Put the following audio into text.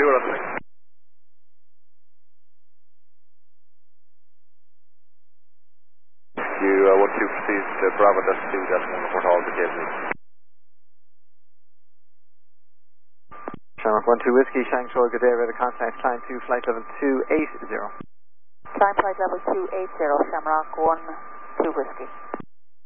we're on the link. You 12 proceed to Bravo Delta 2 Delta 1 report all the cables. Shamrock 12 Whiskey, Shangshore, good day, radar contact, climb 2, flight level 280. Climb flight level 280, Shamrock 12 Whiskey.